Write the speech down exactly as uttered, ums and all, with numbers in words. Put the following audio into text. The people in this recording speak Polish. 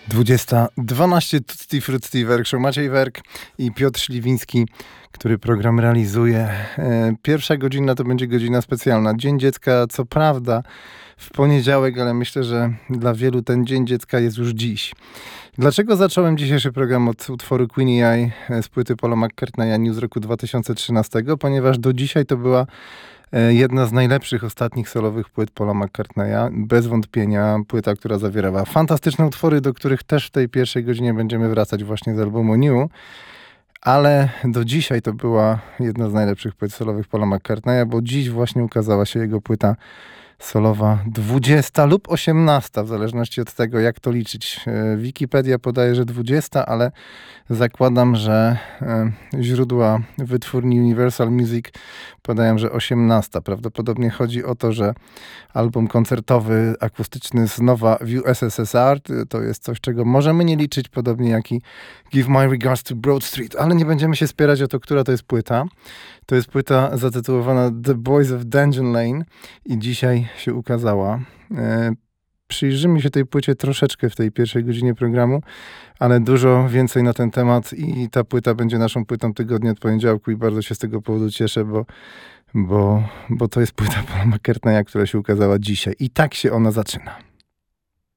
dwudziesta dwanaście Tutti Frutti Werk Show. Maciej Werk i Piotr Śliwiński, który program realizuje. Pierwsza godzina to będzie godzina specjalna. Dzień Dziecka, co prawda w poniedziałek, ale myślę, że dla wielu ten Dzień Dziecka jest już dziś. Dlaczego zacząłem dzisiejszy program od utworu Queenie Eye z płyty Paula McCartneya New z roku dwa tysiące trzynastego? Ponieważ do dzisiaj to była jedna z najlepszych ostatnich solowych płyt Paula McCartneya. Bez wątpienia płyta, która zawierała fantastyczne utwory, do których też w tej pierwszej godzinie będziemy wracać właśnie z albumu New. Ale do dzisiaj to była jedna z najlepszych płyt solowych Paula McCartneya, bo dziś właśnie ukazała się jego płyta solowa dwudziesta lub osiemnasta, w zależności od tego, jak to liczyć. Wikipedia podaje, że dwudziesta, ale zakładam, że źródła wytwórni Universal Music podają, że osiemnasta. Prawdopodobnie chodzi o to, że album koncertowy akustyczny z Nowa w U S S S R to jest coś, czego możemy nie liczyć, podobnie jak i Give My Regards to Broad Street, ale nie będziemy się spierać o to, która to jest płyta. To jest płyta zatytułowana The Boys of Dungeon Lane i dzisiaj się ukazała. E, przyjrzymy się tej płycie troszeczkę w tej pierwszej godzinie programu, ale dużo więcej na ten temat i ta płyta będzie naszą płytą tygodnia od poniedziałku i bardzo się z tego powodu cieszę, bo, bo, bo to jest płyta Paula McCartneya, która się ukazała dzisiaj i tak się ona zaczyna.